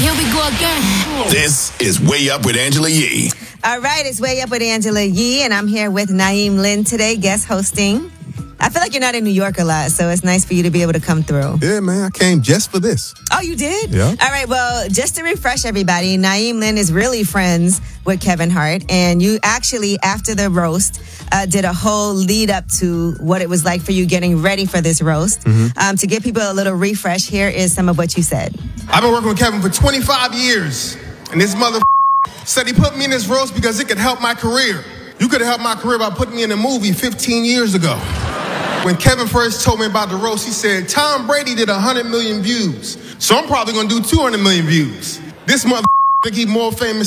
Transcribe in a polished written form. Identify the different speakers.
Speaker 1: here we go again.
Speaker 2: This is Way Up with Angela Yee.
Speaker 3: All right, it's Way Up with Angela Yee, and I'm here with Naeem Lynn today, guest hosting. I feel like you're not in New York a lot, so it's nice for you to be able to come through.
Speaker 4: Yeah, man, I came just for this.
Speaker 3: Oh, you did?
Speaker 4: Yeah.
Speaker 3: All right, well, just to refresh everybody, Naeem Lynn is really friends with Kevin Hart, and you actually, after the roast, did a whole lead up to what it was like for you getting ready for this roast. To give people a little refresh, here is some of what you said.
Speaker 5: I've been working with Kevin for 25 years, and this mother said he put me in this roast because it could help my career. You could have helped my career by putting me in a movie 15 years ago. When Kevin first told me about the roast, he said, Tom Brady did 100 million views, so I'm probably going to do 200 million views. This mother think he's more famous